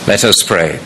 Let us pray.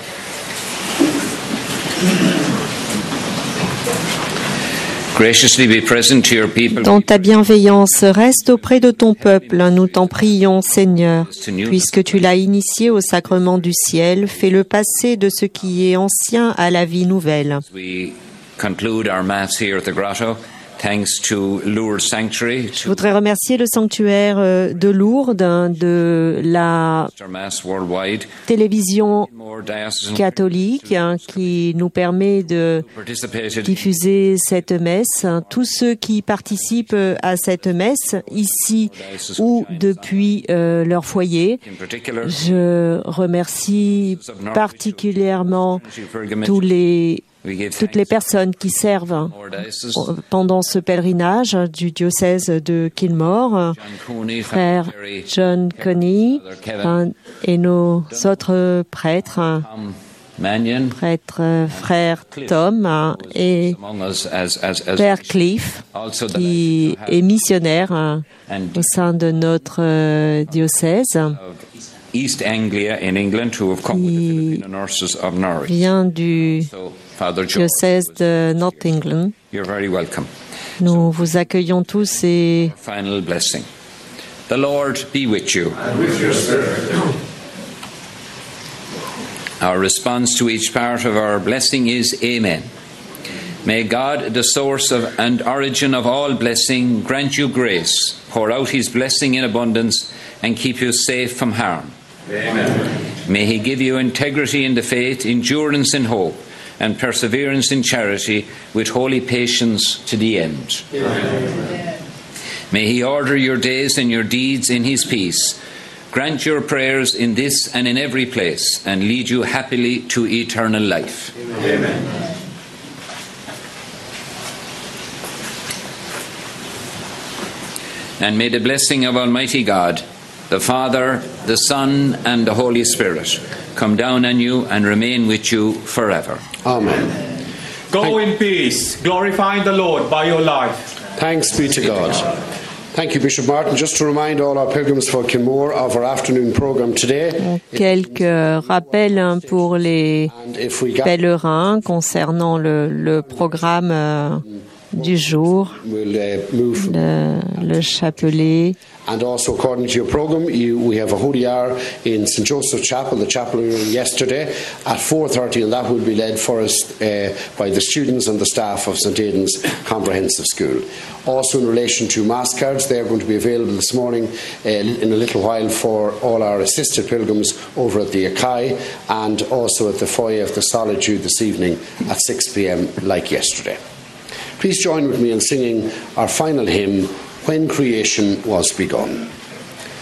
Graciously be present to your people. Dans ta bienveillance, reste auprès de ton peuple. Nous t'en prions, Seigneur. Puisque tu l'as initié au sacrement du ciel, fais-le passer de ce qui est ancien à la vie nouvelle. We conclude our Mass here at the Grotto. Thanks to Lourdes Sanctuary. Je voudrais remercier le sanctuaire de Lourdes, de la Mass worldwide. télévision More diocesan catholique qui nous permet de participated diffuser cette messe. Tous ceux qui participent à cette messe, ici ou depuis leur foyer, in particular. je remercie particulièrement toutes les personnes qui servent More diocese. pendant ce pèlerinage du diocèse de Kilmore, Coney, frère Jerry, John Coney et nos autres prêtres, Tom Mannion, frère Tom et among us as père Cliff, also the qui est missionnaire and au sein de notre diocèse, of East Anglia in England who have come with the Filipino nurses of Norwich. vient du So, Father Joe, diocèse de North England. you're very welcome. Nous vous accueillons tous et Final blessing. The Lord be with you. And with your spirit. Our response to each part of our blessing is Amen. May God, the source of and origin of all blessing, grant you grace, pour out his blessing in abundance, and keep you safe from harm. Amen. May he give you integrity in the faith, endurance in hope, and perseverance in charity, with holy patience to the end. Amen. May he order your days and your deeds in his peace, grant your prayers in this and in every place, and lead you happily to eternal life. Amen. And may the blessing of Almighty God, the Father, the Son, and the Holy Spirit come down on you and remain with you forever. Amen. Go in peace, glorifying the Lord by your life. Thanks be to God. Thank you, Bishop Martin. Just to remind all our pilgrims for Kilmore of our afternoon program today. quelques rappels pour les And if we got, pèlerins concernant le programme du jour, we'll move. le chapelet. And also, according to your program, we have a Holy Hour in St. Joseph's Chapel, the chapel we were in yesterday, at 4:30, and that will be led for us by the students and the staff of St. Aidan's Comprehensive School. Also, in relation to Mass cards, they are going to be available this morning in a little while for all our assisted pilgrims over at the Akai, and also at the foyer of the Solitude this evening at 6 p.m. like yesterday. Please join with me in singing our final hymn, When Creation Was Begun.